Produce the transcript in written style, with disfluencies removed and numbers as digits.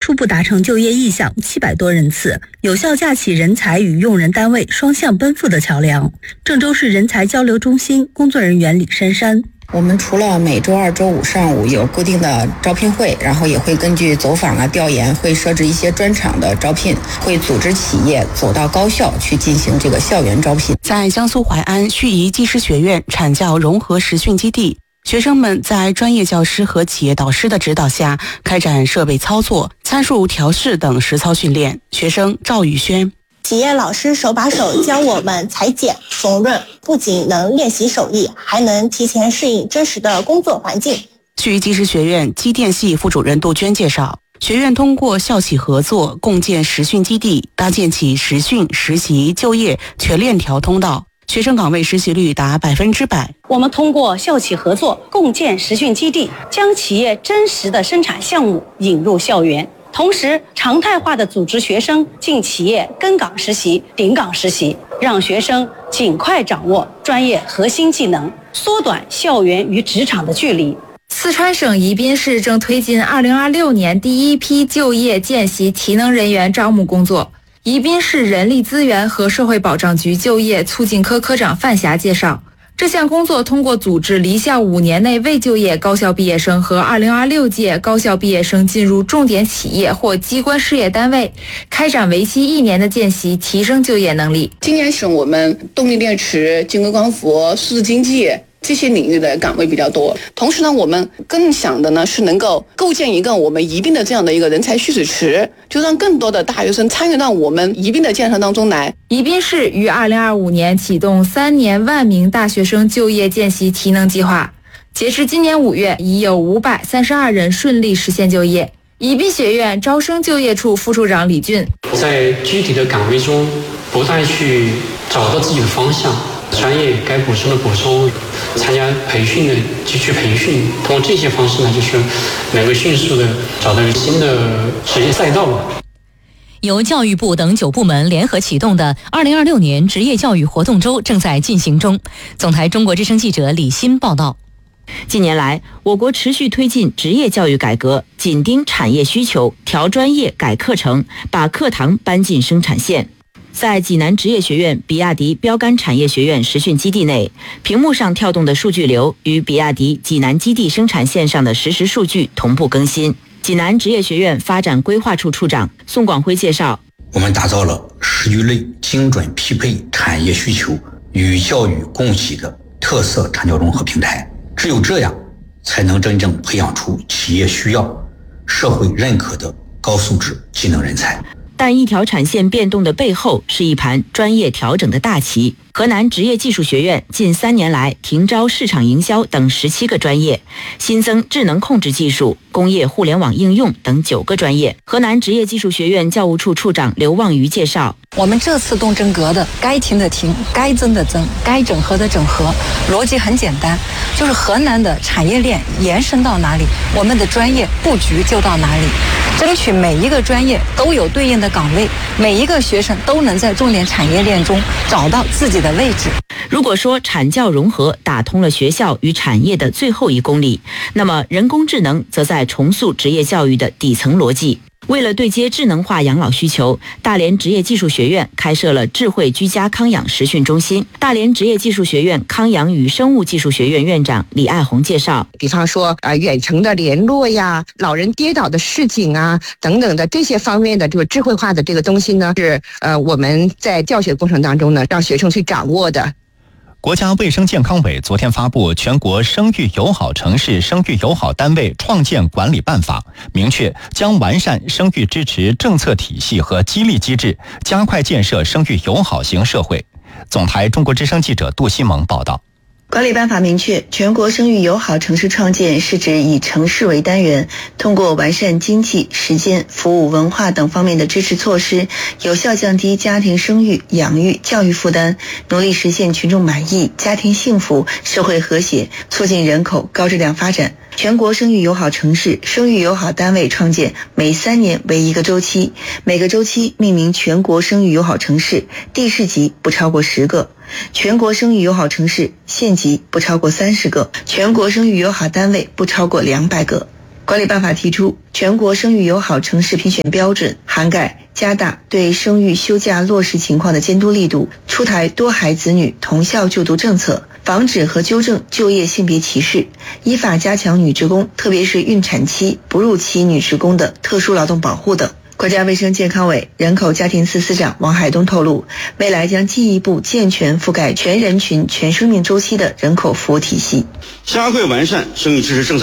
初步达成就业意向700多人次，有效架起人才与用人单位双向奔赴的桥梁。郑州市人才交流中心工作人员李珊珊。 我们除了每周2、周5上午有固定的招聘会，然后也会根据走访调研，会设置一些专场的招聘，会组织企业走到高校去进行这个校园招聘。 在江苏淮安盱眙技师学院产教融合实训基地，学生们在专业教师和企业导师的指导下，开展设备操作、参数调试等实操训练。学生赵宇轩。 企业老师手把手教我们裁剪、缝纫，不仅能练习手艺，还能提前适应真实的工作环境。 盱眙技师学院机电系副主任杜鹃介绍，学院通过校企合作，共建实训基地，搭建起实训、实习、就业全链条通道，学生岗位实习率达100%。 我们通过校企合作，共建实训基地，将企业真实的生产项目引入校园。同时，常态化的组织学生进企业跟岗实习、顶岗实习，让学生尽快掌握专业核心技能，缩短校园与职场的距离。 四川省宜宾市正推进2026年第一批就业见习提能人员招募工作。宜宾市人力资源和社会保障局就业促进科科长范霞介绍，这项工作通过组织离校5年内未就业高校毕业生和2026届高校毕业生进入重点企业或机关事业单位，开展为期1年的见习，提升就业能力。 今年是我们动力电池、晶硅光伏、数字经济这些领域的岗位比较多，同时呢，我们更想的呢是能够构建一个我们宜宾的这样的一个人才蓄水池，就让更多的大学生参与到我们宜宾的建设当中来。 宜宾市于2025年启动3年万名大学生就业见习提能计划，截至今年5月，已有532人顺利实现就业。宜宾学院招生就业处副处长李俊， 在具体的岗位中不断去找到自己的方向，专业该补充的补充，参加培训的继续培训，通过这些方式呢，就是能够迅速的找到新的职业赛道吧。 由教育部等9部门联合启动的2026年职业教育活动周正在进行中。总台中国之声记者李欣报道。 近年来，我国持续推进职业教育改革，紧盯产业需求，调专业、改课程，把课堂搬进生产线。在济南职业学院比亚迪标杆产业学院实训基地内，屏幕上跳动的数据流与比亚迪济南基地生产线上的实时数据同步更新。济南职业学院发展规划处处长宋广辉介绍， 我们打造了10余类精准匹配产业需求与教育共喜的特色产教融合平台，只有这样才能真正培养出企业需要、社会认可的高素质技能人才。 但一条产线变动的背后是一盘专业调整的大棋。河南职业技术学院近3年来停招市场营销等17个专业，新增智能控制技术、工业互联网应用等9个专业。河南职业技术学院教务处处长刘望瑜介绍， 我们这次动真格的该停的停，该增的增，该整合的整合，逻辑很简单，就是河南的产业链延伸到哪里，我们的专业布局就到哪里，争取每一个专业都有对应的岗位，每一个学生都能在重点产业链中找到自己的位置。 如果说产教融合打通了学校与产业的最后1公里，那么人工智能则在重塑职业教育的底层逻辑。为了对接智能化养老需求，大连职业技术学院开设了智慧居家康养实训中心。大连职业技术学院康养与生物技术学院院长李爱红介绍， 比方说远程的联络呀，老人跌倒的示警啊等等的这些方面的这个智慧化的这个东西呢，是我们在教学过程当中呢让学生去掌握的。 国家卫生健康委昨天发布《全国生育友好城市生育友好单位创建管理办法》，明确将完善生育支持政策体系和激励机制，加快建设生育友好型社会。总台中国之声记者杜西蒙报道。 管理办法明确，全国生育友好城市创建是指以城市为单元，通过完善经济、时间、服务、文化等方面的支持措施，有效降低家庭生育、养育、教育负担，努力实现群众满意、家庭幸福、社会和谐，促进人口高质量发展。全国生育友好城市、生育友好单位创建每3年为1个周期，每个周期命名全国生育友好城市，地市级不超过10个。全国生育友好城市县级不超过30个，全国生育友好单位不超过200个。 管理办法提出，全国生育友好城市评选标准涵盖加大对生育休假落实情况的监督力度，出台多孩子女同校就读政策，防止和纠正就业性别歧视，依法加强女职工，特别是孕产期、哺乳期女职工的特殊劳动保护等。国家卫生健康委人口家庭司司长王海东透露，未来将进一步健全覆盖全人群、全生命周期的人口服务体系， 加快完善生育支持政策。